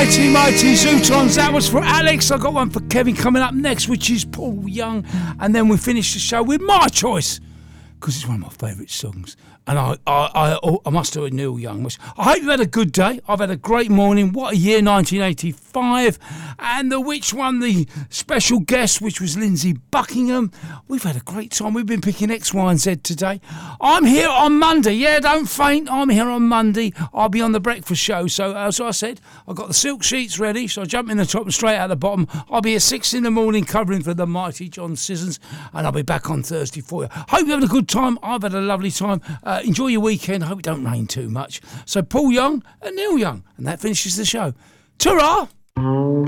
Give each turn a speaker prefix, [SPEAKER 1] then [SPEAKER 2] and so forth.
[SPEAKER 1] Mighty Zootons. That was for Alex. I got one for Kevin coming up next, which is Paul Young. And then we finish the show with my choice, because it's one of my favourite songs. And I must do a Neil Young. I hope you've had a good day. I've had a great morning. What a year, 1985. And which won the special guest, which was Lindsay Buckingham. We've had a great time. We've been picking X, Y and Z today. I'm here on Monday. Yeah, don't faint. I'm here on Monday. I'll be on the breakfast show. So as I said, I've got the silk sheets ready. So I jump in the top and straight out the bottom. I'll be at 6 in the morning covering for the mighty John Sissons. And I'll be back on Thursday for you. Hope you're having a good time. I've had a lovely time. Enjoy your weekend. I hope it don't rain too much. So Paul Young and Neil Young. And that finishes the show. Ta-ra!